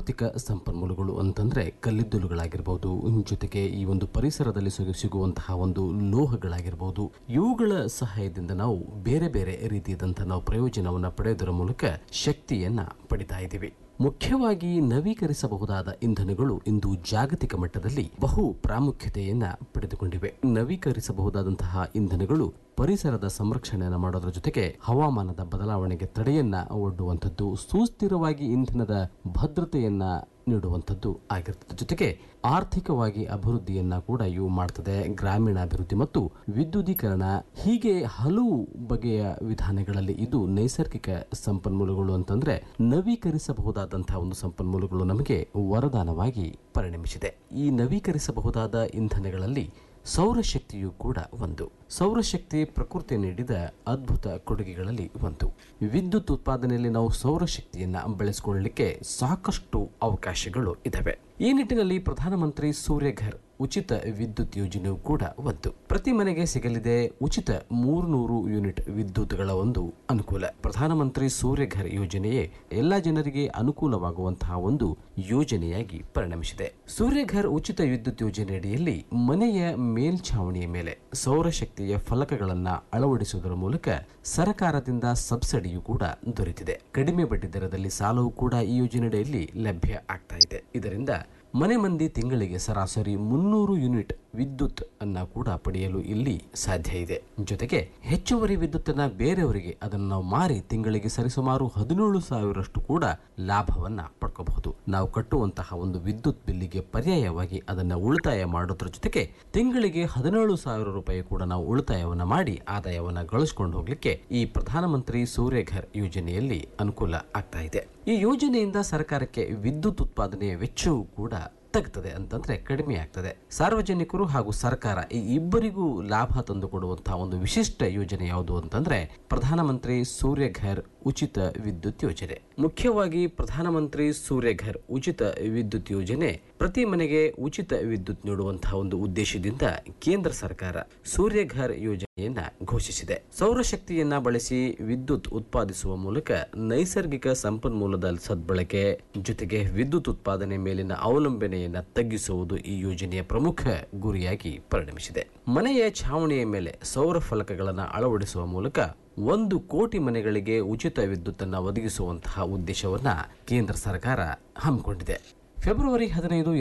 ಪ್ರಾಕೃತಿಕ ಸಂಪನ್ಮೂಲಗಳು ಅಂತಂದ್ರೆ ಕಲ್ಲಿದ್ದಲುಗಳಾಗಿರ್ಬೋದು, ಜೊತೆಗೆ ಈ ಒಂದು ಪರಿಸರದಲ್ಲಿ ಸಿಗುವಂತಹ ಒಂದು ಲೋಹಗಳಾಗಿರ್ಬೋದು, ಇವುಗಳ ಸಹಾಯದಿಂದ ನಾವು ಬೇರೆ ಬೇರೆ ರೀತಿಯಾದಂತಹ ನಾವು ಪ್ರಯೋಜನವನ್ನು ಪಡೆಯುವುದರ ಮೂಲಕ ಶಕ್ತಿಯನ್ನ ಪಡಿತಾ ಇದ್ದೀವಿ. ಮುಖ್ಯವಾಗಿ ನವೀಕರಿಸಬಹುದಾದ ಇಂಧನಗಳು ಇಂದು ಜಾಗತಿಕ ಮಟ್ಟದಲ್ಲಿ ಬಹು ಪ್ರಾಮುಖ್ಯತೆಯನ್ನ ಪಡೆದುಕೊಂಡಿವೆ. ನವೀಕರಿಸಬಹುದಾದಂತಹ ಇಂಧನಗಳು ಪರಿಸರದ ಸಂರಕ್ಷಣೆಯನ್ನು ಮಾಡೋದ್ರ ಜೊತೆಗೆ ಹವಾಮಾನದ ಬದಲಾವಣೆಗೆ ತಡೆಯನ್ನ ಒಡ್ಡುವಂಥದ್ದು, ಸುಸ್ಥಿರವಾಗಿ ಇಂಧನದ ಭದ್ರತೆಯನ್ನ ನೀಡುವಂಥದ್ದು ಆಗಿರ್ತದೆ. ಜೊತೆಗೆ ಆರ್ಥಿಕವಾಗಿ ಅಭಿವೃದ್ಧಿಯನ್ನ ಕೂಡ ಇವು ಮಾಡ್ತದೆ. ಗ್ರಾಮೀಣಾಭಿವೃದ್ಧಿ ಮತ್ತು ವಿದ್ಯುದೀಕರಣ ಹೀಗೆ ಹಲವು ಬಗೆಯ ವಿಧಾನಗಳಲ್ಲಿ ಇದು ನೈಸರ್ಗಿಕ ಸಂಪನ್ಮೂಲಗಳು ಅಂತಂದ್ರೆ ನವೀಕರಿಸಬಹುದಾದಂತಹ ಒಂದು ಸಂಪನ್ಮೂಲಗಳು ನಮಗೆ ವರದಾನವಾಗಿ ಪರಿಣಮಿಸಿದೆ. ಈ ನವೀಕರಿಸಬಹುದಾದ ಇಂಧನಗಳಲ್ಲಿ ಸೌರಶಕ್ತಿಯು ಕೂಡ ಒಂದು. ಸೌರಶಕ್ತಿ ಪ್ರಕೃತಿ ನೀಡಿದ ಅದ್ಭುತ ಕೊಡುಗೆಗಳಲ್ಲಿ ಒಂದು. ವಿದ್ಯುತ್ ಉತ್ಪಾದನೆಯಲ್ಲಿ ನಾವು ಸೌರಶಕ್ತಿಯನ್ನ ಬೆಳೆಸಿಕೊಳ್ಳಲಿಕ್ಕೆ ಸಾಕಷ್ಟು ಅವಕಾಶಗಳು ಇದಾವೆ. ಈ ನಿಟ್ಟಿನಲ್ಲಿ ಪ್ರಧಾನಮಂತ್ರಿ ಸೂರ್ಯಘರ್ ಉಚಿತ ವಿದ್ಯುತ್ ಯೋಜನೆಯೂ ಕೂಡ ಒಂದು. ಪ್ರತಿ ಮನೆಗೆ ಸಿಗಲಿದೆ ಉಚಿತ 300 ಯೂನಿಟ್ ವಿದ್ಯುತ್ಗಳ ಒಂದು ಅನುಕೂಲ. ಪ್ರಧಾನಮಂತ್ರಿ ಸೂರ್ಯಘರ್ ಯೋಜನೆಯೇ ಎಲ್ಲಾ ಜನರಿಗೆ ಅನುಕೂಲವಾಗುವಂತಹ ಒಂದು ಯೋಜನೆಯಾಗಿ ಪರಿಣಮಿಸಿದೆ. ಸೂರ್ಯಘರ್ ಉಚಿತ ವಿದ್ಯುತ್ ಯೋಜನೆಯಡಿಯಲ್ಲಿ ಮನೆಯ ಮೇಲ್ಛಾವಣಿಯ ಮೇಲೆ ಸೌರಶಕ್ತಿಯ ಫಲಕಗಳನ್ನ ಅಳವಡಿಸುವುದರ ಮೂಲಕ ಸರ್ಕಾರದಿಂದ ಸಬ್ಸಿಡಿಯೂ ಕೂಡ ದೊರೆತಿದೆ. ಕಡಿಮೆ ಬಡ್ಡಿ ದರದಲ್ಲಿ ಸಾಲವೂ ಕೂಡ ಈ ಯೋಜನೆಯಡಿಯಲ್ಲಿ ಲಭ್ಯ ಆಗ್ತಾ ಇದೆ. ಇದರಿಂದ ಮನೆ ಮಂದಿ ತಿಂಗಳಿಗೆ ಸರಾಸರಿ 300 ಯೂನಿಟ್ ವಿದ್ಯುತ್ ಅನ್ನ ಕೂಡ ಪಡೆಯಲು ಇಲ್ಲಿ ಸಾಧ್ಯ ಇದೆ. ಜೊತೆಗೆ ಹೆಚ್ಚುವರಿ ವಿದ್ಯುತ್ತನ್ನ ಬೇರೆಯವರಿಗೆ ಅದನ್ನು ನಾವು ಮಾರಿ ತಿಂಗಳಿಗೆ ಸರಿಸುಮಾರು 17,000 ಕೂಡ ಲಾಭವನ್ನ ಪಡ್ಕೋಬಹುದು. ನಾವು ಕಟ್ಟುವಂತಹ ಒಂದು ವಿದ್ಯುತ್ ಬಿಲ್ಲಿಗೆ ಪರ್ಯಾಯವಾಗಿ ಅದನ್ನ ಉಳಿತಾಯ ಮಾಡೋದ್ರ ಜೊತೆಗೆ ತಿಂಗಳಿಗೆ 17,000 ರೂಪಾಯಿ ಕೂಡ ನಾವು ಉಳಿತಾಯವನ್ನ ಮಾಡಿ ಆದಾಯವನ್ನ ಗಳಿಸಿಕೊಂಡು ಹೋಗ್ಲಿಕ್ಕೆ ಈ ಪ್ರಧಾನಮಂತ್ರಿ ಸೂರ್ಯಘರ್ ಯೋಜನೆಯಲ್ಲಿ ಅನುಕೂಲ ಆಗ್ತಾ ಇದೆ. ಈ ಯೋಜನೆಯಿಂದ ಸರ್ಕಾರಕ್ಕೆ ವಿದ್ಯುತ್ ಉತ್ಪಾದನೆಯ ವೆಚ್ಚವೂ ಕೂಡ ತಗ್ತದೆ ಅಂತಂದ್ರೆ ಕಡಿಮೆ ಆಗ್ತದೆ. ಸಾರ್ವಜನಿಕರು ಹಾಗೂ ಸರ್ಕಾರ ಈ ಇಬ್ಬರಿಗೂ ಲಾಭ ತಂದು ಕೊಡುವಂತಹ ಒಂದು ವಿಶಿಷ್ಟ ಯೋಜನೆ ಯಾವುದು ಅಂತಂದ್ರೆ ಪ್ರಧಾನಮಂತ್ರಿ ಸೂರ್ಯಘರ್ ಉಚಿತ ವಿದ್ಯುತ್ ಯೋಜನೆ. ಮುಖ್ಯವಾಗಿ ಪ್ರಧಾನಮಂತ್ರಿ ಸೂರ್ಯಘರ್ ಉಚಿತ ವಿದ್ಯುತ್ ಯೋಜನೆ ಪ್ರತಿ ಮನೆಗೆ ಉಚಿತ ವಿದ್ಯುತ್ ನೀಡುವಂತಹ ಒಂದು ಉದ್ದೇಶದಿಂದ ಕೇಂದ್ರ ಸರ್ಕಾರ ಸೂರ್ಯಘರ್ ಯೋಜನೆಯನ್ನ ಘೋಷಿಸಿದೆ. ಸೌರಶಕ್ತಿಯನ್ನ ಬಳಸಿ ವಿದ್ಯುತ್ ಉತ್ಪಾದಿಸುವ ಮೂಲಕ ನೈಸರ್ಗಿಕ ಸಂಪನ್ಮೂಲದ ಸದ್ಬಳಕೆ ಜೊತೆಗೆ ವಿದ್ಯುತ್ ಉತ್ಪಾದನೆ ಮೇಲಿನ ಅವಲಂಬನೆಯನ್ನ ತಗ್ಗಿಸುವುದು ಈ ಯೋಜನೆಯ ಪ್ರಮುಖ ಗುರಿಯಾಗಿ ಪರಿಣಮಿಸಿದೆ. ಮನೆಯ ಛಾವಣಿಯ ಮೇಲೆ ಸೌರ ಫಲಕಗಳನ್ನು ಅಳವಡಿಸುವ ಮೂಲಕ 1 ಕೋಟಿ ಮನೆಗಳಿಗೆ ಉಚಿತ ವಿದ್ಯುತ್ ಅನ್ನು ಒದಗಿಸುವಂತಹ ಉದ್ದೇಶವನ್ನ ಕೇಂದ್ರ ಸರ್ಕಾರ ಹಮ್ಮಿಕೊಂಡಿದೆ. ಫೆಬ್ರವರಿ 15,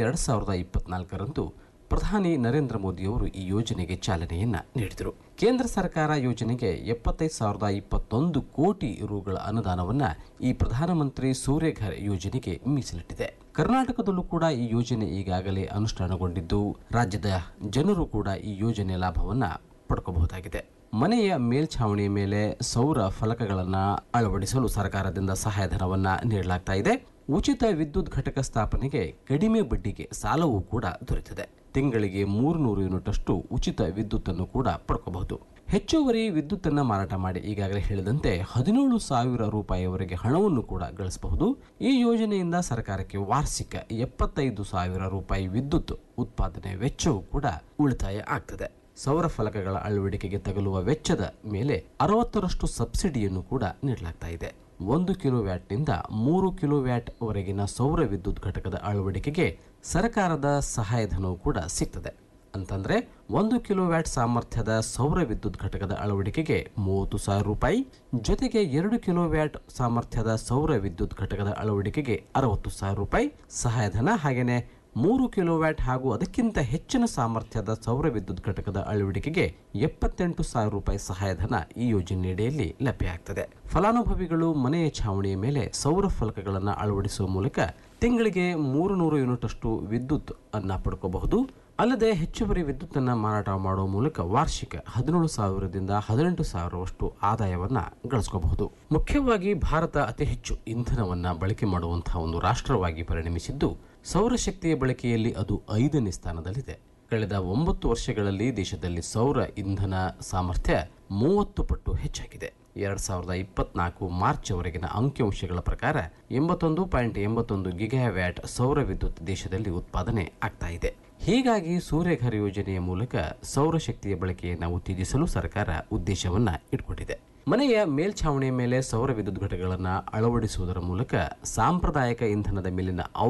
2024ರಂದು ಪ್ರಧಾನಿ ನರೇಂದ್ರ ಮೋದಿಯವರು ಈ ಯೋಜನೆಗೆ ಚಾಲನೆಯನ್ನ ನೀಡಿದರು. ಕೇಂದ್ರ ಸರ್ಕಾರ ಯೋಜನೆಗೆ 75,021 ಕೋಟಿ ರೂಗಳ ಅನುದಾನವನ್ನ ಈ ಪ್ರಧಾನಮಂತ್ರಿ ಸೂರ್ಯಘರ್ ಯೋಜನೆಗೆ ಮೀಸಲಿಟ್ಟಿದೆ. ಕರ್ನಾಟಕದಲ್ಲೂ ಕೂಡ ಈ ಯೋಜನೆ ಈಗಾಗಲೇ ಅನುಷ್ಠಾನಗೊಂಡಿದ್ದು ರಾಜ್ಯದ ಜನರು ಕೂಡ ಈ ಯೋಜನೆ ಲಾಭವನ್ನ ಪಡ್ಕೋಬಹುದಾಗಿದೆ. ಮನೆಯ ಮೇಲ್ಛಾವಣಿಯ ಮೇಲೆ ಸೌರ ಫಲಕಗಳನ್ನು ಅಳವಡಿಸಲು ಸರ್ಕಾರದಿಂದ ಸಹಾಯಧನವನ್ನ ನೀಡಲಾಗ್ತಾ ಇದೆ. ಉಚಿತ ವಿದ್ಯುತ್ ಘಟಕ ಸ್ಥಾಪನೆಗೆ ಕಡಿಮೆ ಬಡ್ಡಿಗೆ ಸಾಲವೂ ಕೂಡ ದೊರೆತಿದೆ. ತಿಂಗಳಿಗೆ 300 ಯೂನಿಟ್ ಅಷ್ಟು ಉಚಿತ ವಿದ್ಯುತ್ ಅನ್ನು ಕೂಡ ಪಡ್ಕೋಬಹುದು. ಹೆಚ್ಚುವರಿ ವಿದ್ಯುತ್ ಅನ್ನು ಮಾರಾಟ ಮಾಡಿ ಈಗಾಗಲೇ ಹೇಳಿದಂತೆ 17,000 ರೂಪಾಯಿವರೆಗೆ ಹಣವನ್ನು ಕೂಡ ಗಳಿಸಬಹುದು. ಈ ಯೋಜನೆಯಿಂದ ಸರ್ಕಾರಕ್ಕೆ ವಾರ್ಷಿಕ 75,000 ರೂಪಾಯಿ ವಿದ್ಯುತ್ ಉತ್ಪಾದನೆ ವೆಚ್ಚವೂ ಕೂಡ ಉಳಿತಾಯ ಆಗ್ತದೆ. ಸೌರ ಫಲಕಗಳ ಅಳವಡಿಕೆಗೆ ತಗಲುವ ವೆಚ್ಚದ ಮೇಲೆ 60ರಷ್ಟು ಸಬ್ಸಿಡಿಯನ್ನು ಕೂಡ ನೀಡಲಾಗ್ತಾ ಇದೆ. 1 ಕಿಲೋವ್ಯಾಟ್ನಿಂದ 3 ಕಿಲೋವ್ಯಾಟ್ ವರೆಗಿನ ಸೌರ ವಿದ್ಯುತ್ ಘಟಕದ ಅಳವಡಿಕೆಗೆ ಸರ್ಕಾರದ ಸಹಾಯಧನವೂ ಕೂಡ ಸಿಗ್ತದೆ. ಅಂತಂದ್ರೆ 1 ಕಿಲೋವ್ಯಾಟ್ ಸಾಮರ್ಥ್ಯದ ಸೌರ ವಿದ್ಯುತ್ ಘಟಕದ ಅಳವಡಿಕೆಗೆ 30,000 ರೂಪಾಯಿ, ಜೊತೆಗೆ 2 ಕಿಲೋವ್ಯಾಟ್ ಸಾಮರ್ಥ್ಯದ ಸೌರ ವಿದ್ಯುತ್ ಘಟಕದ ಅಳವಡಿಕೆಗೆ 60,000 ರೂಪಾಯಿ ಸಹಾಯಧನ. ಹಾಗೆಯೇ 3 ಕಿಲೋವ್ಯಾಟ್ ಹಾಗೂ ಅದಕ್ಕಿಂತ ಹೆಚ್ಚಿನ ಸಾಮರ್ಥ್ಯದ ಸೌರ ವಿದ್ಯುತ್ ಘಟಕದ ಅಳವಡಿಕೆಗೆ 78,000 ರೂಪಾಯಿ ಸಹಾಯಧನ ಈ ಯೋಜನೆಯಡಿಯಲ್ಲಿ ಲಭ್ಯ ಆಗ್ತದೆ. ಫಲಾನುಭವಿಗಳು ಮನೆಯ ಛಾವಣಿಯ ಮೇಲೆ ಸೌರ ಫಲಕಗಳನ್ನು ಅಳವಡಿಸುವ ಮೂಲಕ ತಿಂಗಳಿಗೆ 300 ಯೂನಿಟ್ ಅಷ್ಟು ವಿದ್ಯುತ್ ಅನ್ನ ಪಡ್ಕೋಬಹುದು. ಅಲ್ಲದೆ ಹೆಚ್ಚುವರಿ ವಿದ್ಯುತ್ ಅನ್ನ ಮಾರಾಟ ಮಾಡುವ ಮೂಲಕ ವಾರ್ಷಿಕ 17,000ದಿಂದ 18,000 ಆದಾಯವನ್ನ ಗಳಿಸಿಕೊಳ್ಳಬಹುದು. ಮುಖ್ಯವಾಗಿ ಭಾರತ ಅತಿ ಹೆಚ್ಚು ಇಂಧನವನ್ನ ಬಳಕೆ ಮಾಡುವಂತಹ ಒಂದು ರಾಷ್ಟ್ರವಾಗಿ ಪರಿಣಮಿಸಿದ್ದು ಸೌರಶಕ್ತಿಯ ಬಳಕೆಯಲ್ಲಿ ಅದು 5ನೇ ಸ್ಥಾನದಲ್ಲಿದೆ. ಕಳೆದ 9 ವರ್ಷಗಳಲ್ಲಿ ದೇಶದಲ್ಲಿ ಸೌರ ಇಂಧನ ಸಾಮರ್ಥ್ಯ 30 ಪಟ್ಟು ಹೆಚ್ಚಾಗಿದೆ. 2024 ಮಾರ್ಚ್ವರೆಗಿನ ಅಂಕಿಅಂಶಗಳ ಪ್ರಕಾರ 81.81 ಗಿಗಾವ್ಯಾಟ್ ಸೌರ ವಿದ್ಯುತ್ ದೇಶದಲ್ಲಿ ಉತ್ಪಾದನೆ ಆಗ್ತಾ ಇದೆ. ಹೀಗಾಗಿ ಸೂರ್ಯಘರ್ ಯೋಜನೆಯ ಮೂಲಕ ಸೌರಶಕ್ತಿಯ ಬಳಕೆಯನ್ನು ಉತ್ತೇಜಿಸಲು ಸರ್ಕಾರ ಉದ್ದೇಶವನ್ನ ಇಟ್ಕೊಂಡಿದೆ. ಮನೆಯ ಮೇಲ್ಛಾವಣಿಯ ಮೇಲೆ ಸೌರ ವಿದ್ಯುತ್ ಘಟಕಗಳನ್ನು ಅಳವಡಿಸುವುದರ ಮೂಲಕ ಸಾಂಪ್ರದಾಯಿಕ ಇಂಧನದ ಮೇಲಿನ